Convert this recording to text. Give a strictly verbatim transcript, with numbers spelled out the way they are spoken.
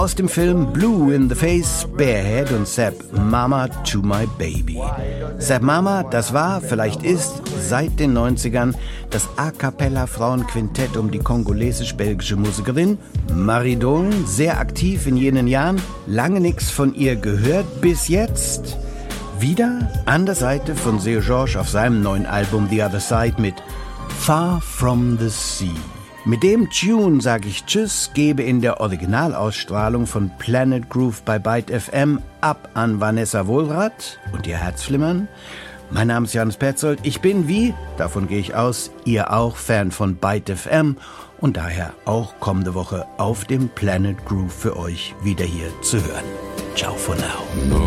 aus dem Film Blue in the Face, Barehead und Seb Mama to My Baby. Seb Mama, das war, vielleicht ist, seit den neunzigern das A-Cappella-Frauenquintett um die kongolesisch-belgische Musikerin Marie Dolen, sehr aktiv in jenen Jahren, lange nichts von ihr gehört, bis jetzt wieder an der Seite von Seu George auf seinem neuen Album The Other Side mit Far From The Sea. Mit dem Tune sage ich Tschüss, gebe in der Originalausstrahlung von Planet Groove bei Byte F M ab an Vanessa Wohlrath und ihr Herzflimmern. Mein Name ist Johannes Petzold. Ich bin wie, davon gehe ich aus, ihr auch Fan von Byte F M und daher auch kommende Woche auf dem Planet Groove für euch wieder hier zu hören. Ciao for now.